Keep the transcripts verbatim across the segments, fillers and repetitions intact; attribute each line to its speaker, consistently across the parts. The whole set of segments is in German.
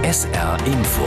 Speaker 1: S R Info.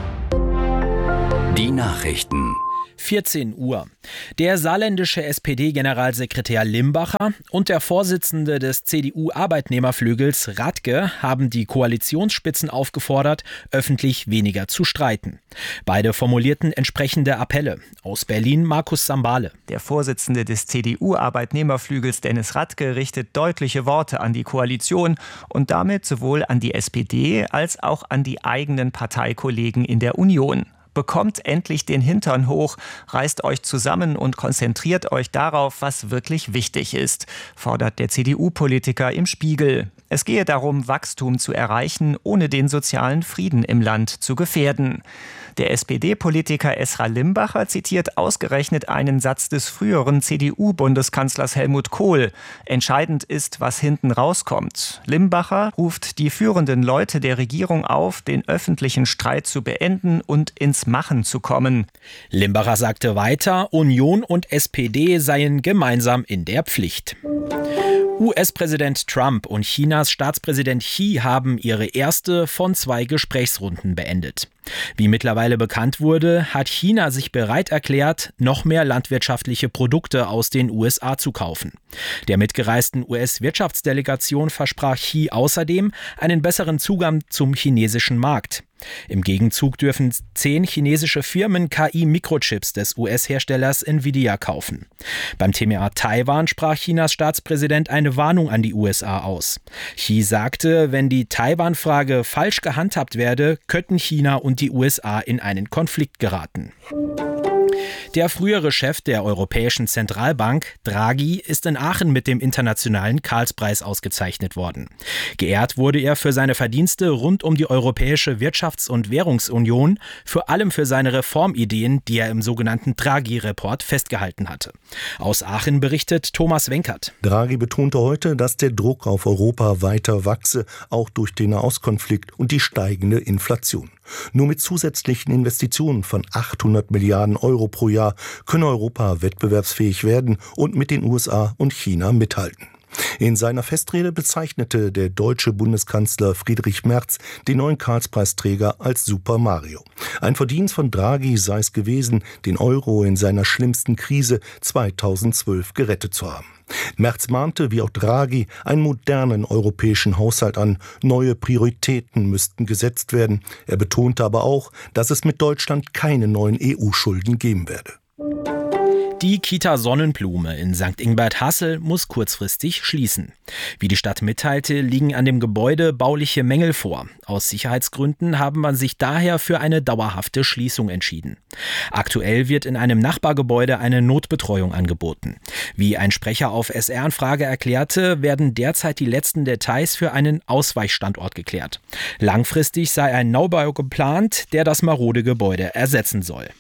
Speaker 1: Die Nachrichten.
Speaker 2: vierzehn Uhr. Der saarländische S P D-Generalsekretär Limbacher und der Vorsitzende des C D U-Arbeitnehmerflügels Radke haben die Koalitionsspitzen aufgefordert, öffentlich weniger zu streiten. Beide formulierten entsprechende Appelle. Aus Berlin Markus Sambale.
Speaker 3: Der Vorsitzende des C D U-Arbeitnehmerflügels Dennis Radke richtet deutliche Worte an die Koalition und damit sowohl an die S P D als auch an die eigenen Parteikollegen in der Union. Bekommt endlich den Hintern hoch, reißt euch zusammen und konzentriert euch darauf, was wirklich wichtig ist, fordert der C D U-Politiker im Spiegel. Es gehe darum, Wachstum zu erreichen, ohne den sozialen Frieden im Land zu gefährden. Der S P D-Politiker Esra Limbacher zitiert ausgerechnet einen Satz des früheren C D U-Bundeskanzlers Helmut Kohl. Entscheidend ist, was hinten rauskommt. Limbacher ruft die führenden Leute der Regierung auf, den öffentlichen Streit zu beenden und ins Machen zu kommen.
Speaker 2: Limbacher sagte weiter, Union und S P D seien gemeinsam in der Pflicht. U S-Präsident Trump und Chinas Staatspräsident Xi haben ihre erste von zwei Gesprächsrunden beendet. Wie mittlerweile bekannt wurde, hat China sich bereit erklärt, noch mehr landwirtschaftliche Produkte aus den U S A zu kaufen. Der mitgereisten U S-Wirtschaftsdelegation versprach Xi außerdem einen besseren Zugang zum chinesischen Markt. Im Gegenzug dürfen zehn chinesische Firmen K I-Mikrochips des U S-Herstellers Nvidia kaufen. Beim Thema Taiwan sprach Chinas Staatspräsident eine Warnung an die U S A aus. Xi sagte, wenn die Taiwan-Frage falsch gehandhabt werde, könnten China und die U S A in einen Konflikt geraten. Der frühere Chef der Europäischen Zentralbank, Draghi, ist in Aachen mit dem internationalen Karlspreis ausgezeichnet worden. Geehrt wurde er für seine Verdienste rund um die Europäische Wirtschafts- und Währungsunion, vor allem für seine Reformideen, die er im sogenannten Draghi-Report festgehalten hatte. Aus Aachen berichtet Thomas Wenkert.
Speaker 4: Draghi betonte heute, dass der Druck auf Europa weiter wachse, auch durch den Nahostkonflikt und die steigende Inflation. Nur mit zusätzlichen Investitionen von achthundert Milliarden Euro pro Jahr könne Europa wettbewerbsfähig werden und mit den U S A und China mithalten. In seiner Festrede bezeichnete der deutsche Bundeskanzler Friedrich Merz den neuen Karlspreisträger als Super Mario. Ein Verdienst von Draghi sei es gewesen, den Euro in seiner schlimmsten Krise zweitausendzwölf gerettet zu haben. Merz mahnte, wie auch Draghi, einen modernen europäischen Haushalt an. Neue Prioritäten müssten gesetzt werden. Er betonte aber auch, dass es mit Deutschland keine neuen E U-Schulden geben werde.
Speaker 2: Die Kita Sonnenblume in Sankt Ingbert-Hassel muss kurzfristig schließen. Wie die Stadt mitteilte, liegen an dem Gebäude bauliche Mängel vor. Aus Sicherheitsgründen haben man sich daher für eine dauerhafte Schließung entschieden. Aktuell wird in einem Nachbargebäude eine Notbetreuung angeboten. Wie ein Sprecher auf S R-Anfrage erklärte, werden derzeit die letzten Details für einen Ausweichstandort geklärt. Langfristig sei ein Neubau geplant, der das marode Gebäude ersetzen soll.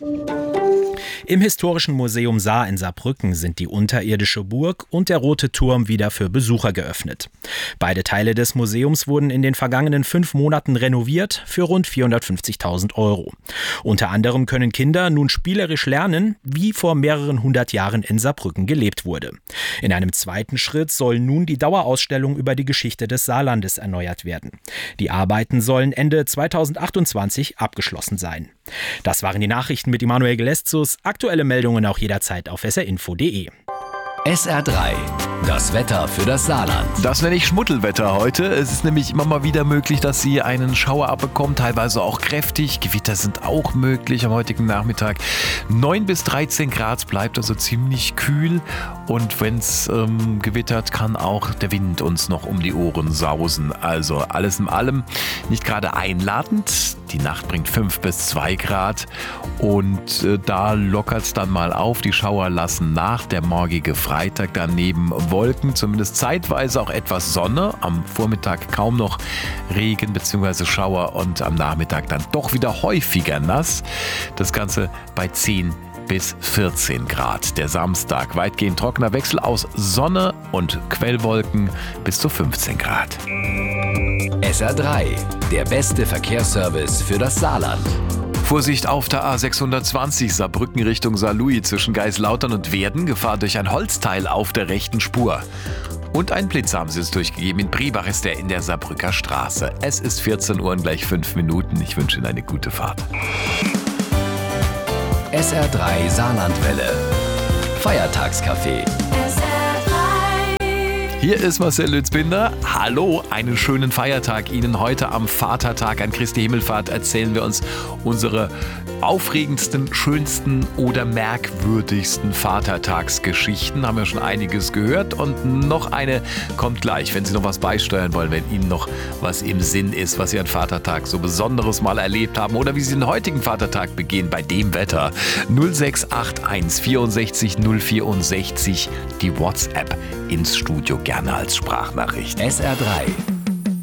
Speaker 2: Im Historischen Museum Saar in Saarbrücken sind die unterirdische Burg und der Rote Turm wieder für Besucher geöffnet. Beide Teile des Museums wurden in den vergangenen fünf Monaten renoviert für rund vierhundertfünfzigtausend Euro. Unter anderem können Kinder nun spielerisch lernen, wie vor mehreren hundert Jahren in Saarbrücken gelebt wurde. In einem zweiten Schritt soll nun die Dauerausstellung über die Geschichte des Saarlandes erneuert werden. Die Arbeiten sollen Ende zweitausendachtundzwanzig abgeschlossen sein. Das waren die Nachrichten mit Emanuel Geleszus. Aktuelle Meldungen auch jederzeit auf s r info punkt d e.
Speaker 1: S R drei. Das Wetter für das Saarland.
Speaker 5: Das nenne ich Schmuddelwetter heute. Es ist nämlich immer mal wieder möglich, dass Sie einen Schauer abbekommen, teilweise auch kräftig. Gewitter sind auch möglich am heutigen Nachmittag. neun bis dreizehn Grad, bleibt also ziemlich kühl. Und wenn es ähm, gewittert, kann auch der Wind uns noch um die Ohren sausen. Also alles in allem nicht gerade einladend. Die Nacht bringt fünf bis zwei Grad und äh, da lockert es dann mal auf. Die Schauer lassen nach. Der morgige Freitag daneben Wolken, zumindest zeitweise auch etwas Sonne. Am Vormittag kaum noch Regen bzw. Schauer und am Nachmittag dann doch wieder häufiger nass. Das Ganze bei zehn bis vierzehn Grad. Der Samstag weitgehend trockener Wechsel aus Sonne und Quellwolken bis zu fünfzehn Grad.
Speaker 1: S R drei, der beste Verkehrsservice für das Saarland.
Speaker 5: Vorsicht auf der A sechshundertzwanzig Saarbrücken Richtung Saarlouis zwischen Geislautern und Werden. Gefahr durch ein Holzteil auf der rechten Spur. Und ein Blitz haben sie es durchgegeben. In Brebach ist der in der Saarbrücker Straße. Es ist vierzehn Uhr und gleich fünf Minuten. Ich wünsche Ihnen eine gute Fahrt.
Speaker 1: S R drei Saarlandwelle. Feiertagscafé.
Speaker 5: Hier ist Marcel Lützbinder. Hallo, einen schönen Feiertag Ihnen. Heute am Vatertag, an Christi Himmelfahrt, erzählen wir uns unsere aufregendsten, schönsten oder merkwürdigsten Vatertagsgeschichten. Haben wir schon einiges gehört und noch eine kommt gleich, wenn Sie noch was beisteuern wollen, wenn Ihnen noch was im Sinn ist, was Sie an Vatertag so Besonderes mal erlebt haben oder wie Sie den heutigen Vatertag begehen bei dem Wetter. null sechs acht eins vierundsechzig null vierundsechzig, die WhatsApp ins Studio gerne als Sprachnachricht.
Speaker 1: S R drei